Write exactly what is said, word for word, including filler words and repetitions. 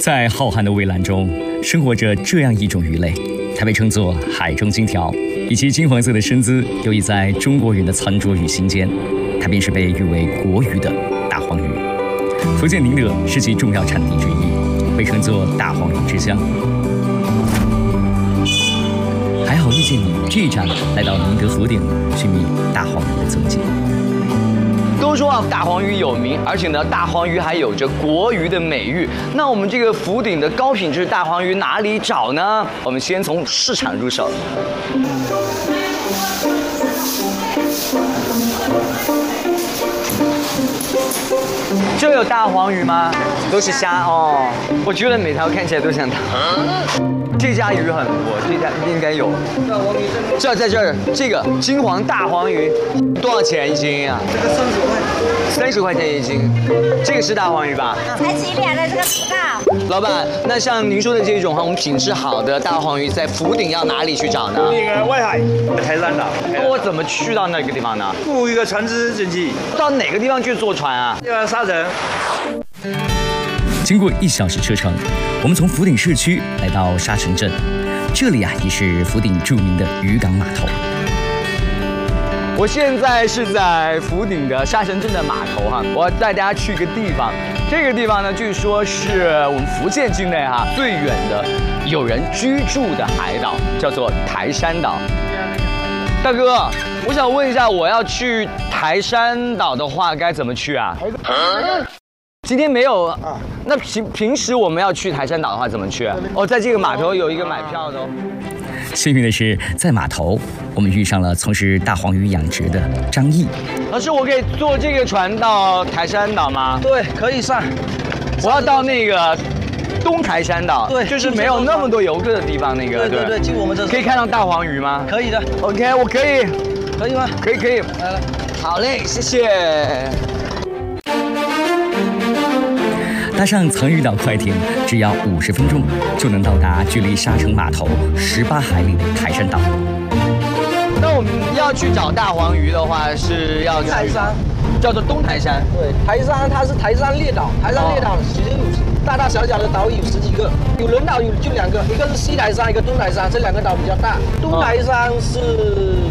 在浩瀚的蔚蓝中，生活着这样一种鱼类，它被称作海中金条，以其金黄色的身姿游弋在中国人的餐桌与心间，它便是被誉为国鱼的大黄鱼。福建宁德是其重要产地之一，被称作大黄鱼之乡。还好遇见你，这一站来到宁德福鼎，寻觅大黄鱼的踪迹。 都说啊，大黄鱼有名，而且呢，大黄鱼还有着国鱼的美誉。那我们这个福鼎的高品质大黄鱼哪里找呢？我们先从市场入手。这有大黄鱼吗？都是虾哦。我觉得每条看起来都像大。这家鱼很多，这家应该有。这在这儿，这个金黄大黄鱼多少钱一斤啊？ 这个三十块， 三十块钱一斤。这个是大黄鱼吧？ 才几两的这个不到。 老板，那像您说的这种哈，我们品质好的大黄鱼，在福鼎要哪里去找呢？ 那个外海台山岛。 那我怎么去到那个地方呢？ 雇一个船只进去。 到哪个地方去坐船啊？ 那个沙城。 经过一小时车程，我们从福鼎市区来到沙城镇，这里啊也是福鼎著名的渔港码头。 我现在是在福鼎的沙城镇的码头哈，我要带大家去一个地方，这个地方呢，据说是我们福建境内哈最远的有人居住的海岛，叫做台山岛。大哥，我想问一下，我要去台山岛的话，该怎么去啊？今天没有啊？那平平时我们要去台山岛的话，怎么去？哦，在这个码头有一个买票的哦。 幸运的是，在码头，我们遇上了从事大黄鱼养殖的张毅。 老师，我可以坐这个船到台山岛吗？ 对，可以上。 我要到那个东台山岛， 对， 就是没有那么多游客的地方，那个。 对对对，就我们这。 可以看到大黄鱼吗？ 可以的。 OK， 我可以。 可以吗？ 可以可以。 来来。 好嘞，谢谢。 搭上藏鱼岛快艇，只要五十分钟就能到达距离沙城码头十八海里的台山岛。 那我们要去找大黄鱼的话，是要去台山， 叫做东台山。 对，台山它是台山列岛，台山列岛其实有大大小小的岛屿有十几个，有轮岛有就两个，一个是西台山，一个东台山，这两个岛比较大。东台山是